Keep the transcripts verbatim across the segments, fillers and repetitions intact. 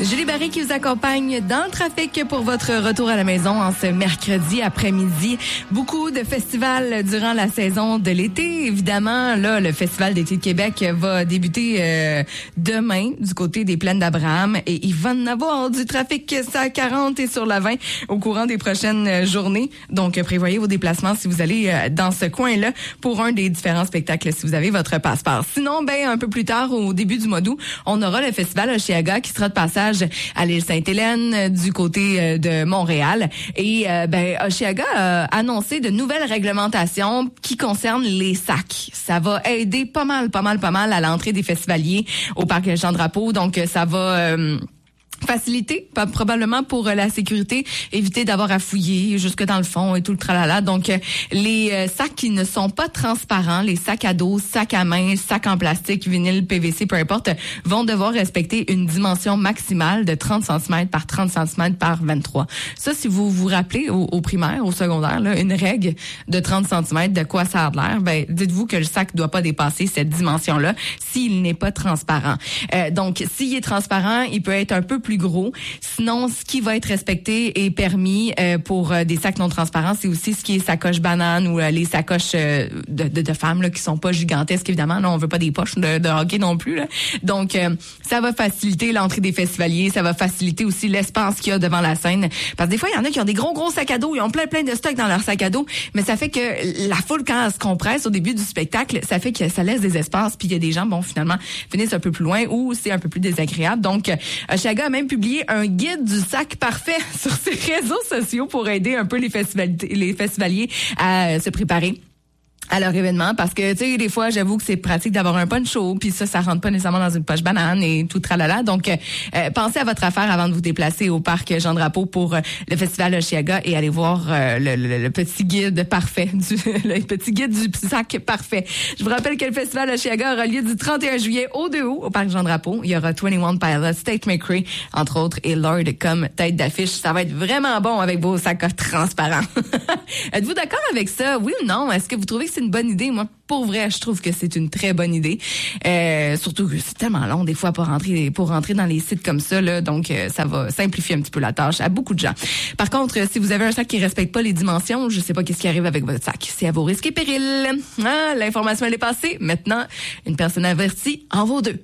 Julie Barré qui vous accompagne dans le trafic pour votre retour à la maison en ce mercredi après-midi. Beaucoup de festivals durant la saison de l'été. Évidemment, là, le Festival d'été de Québec va débuter euh, demain du côté des Plaines d'Abraham et il va en avoir du trafic à quarante et sur la vingt au courant des prochaines journées. Donc, prévoyez vos déplacements si vous allez euh, dans ce coin-là pour un des différents spectacles si vous avez votre passeport. Sinon, ben un peu plus tard, au début du mois d'août, on aura le Festival Osheaga qui sera de passage à l'île Sainte-Hélène du côté de Montréal. Et euh, ben Osheaga a annoncé de nouvelles réglementations qui concernent les sacs. Ça va aider pas mal, pas mal, pas mal à l'entrée des festivaliers au parc Jean-Drapeau. Donc, ça va... Euh, faciliter, probablement pour la sécurité, éviter d'avoir à fouiller jusque dans le fond et tout le tralala. Donc, les sacs qui ne sont pas transparents, les sacs à dos, sacs à main, sacs en plastique, vinyle, P V C, peu importe, vont devoir respecter une dimension maximale de trente centimètres par trente centimètres par vingt-trois. Ça, si vous vous rappelez au, au primaire, au secondaire, là, une règle de trente centimètres, de quoi ça a l'air, ben, dites-vous que le sac doit pas dépasser cette dimension-là s'il n'est pas transparent. Euh, donc, s'il est transparent, il peut être un peu plus plus gros. Sinon, ce qui va être respecté et permis euh, pour euh, des sacs non transparents, c'est aussi ce qui est sacoche banane ou euh, les sacoches euh, de, de, de femmes là, qui sont pas gigantesques, évidemment. Là, on veut pas des poches de, de hockey non plus. Là. Donc, euh, ça va faciliter l'entrée des festivaliers. Ça va faciliter aussi l'espace qu'il y a devant la scène. Parce que des fois, il y en a qui ont des gros, gros sacs à dos. Ils ont plein, plein de stocks dans leur sac à dos. Mais ça fait que la foule, quand elle se compresse au début du spectacle, ça fait que ça laisse des espaces. Puis il y a des gens, bon, finalement, finissent un peu plus loin ou c'est un peu plus désagréable. Donc, Osheaga a même publié un guide du sac parfait sur ses réseaux sociaux pour aider un peu les festivaliers, les festivaliers à se préparer à leur événement, parce que, tu sais, des fois, j'avoue que c'est pratique d'avoir un poncho, puis ça, ça rentre pas nécessairement dans une poche banane et tout tralala. Donc, euh, pensez à votre affaire avant de vous déplacer au parc Jean-Drapeau pour euh, le festival Osheaga et allez voir euh, le, le, le petit guide parfait, du, le petit guide du sac parfait. Je vous rappelle que le festival Osheaga aura lieu du trente et un juillet au deux août au parc Jean-Drapeau. Il y aura vingt et un Pilots, Tate McRae, entre autres, et Lord comme tête d'affiche. Ça va être vraiment bon avec vos sacs transparents. Êtes-vous d'accord avec ça? Oui ou non? Est-ce que vous trouvez que c'est une bonne idée? Moi, pour vrai, je trouve que c'est une très bonne idée. Euh, surtout que c'est tellement long des fois pour rentrer pour rentrer dans les sites comme ça là, donc euh, ça va simplifier un petit peu la tâche à beaucoup de gens. Par contre, si vous avez un sac qui respecte pas les dimensions, je sais pas qu'est-ce qui arrive avec votre sac. C'est à vos risques et périls. Ah, l'information elle est passée. Maintenant, une personne avertie en vaut deux.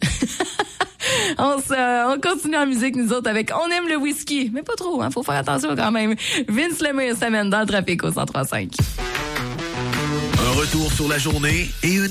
On, se, on continue en musique, nous autres, avec On aime le whisky, mais pas trop, hein, faut faire attention quand même. Vince Lemay, semaine dans le trafic au cent trois cinq. Un retour sur la journée et une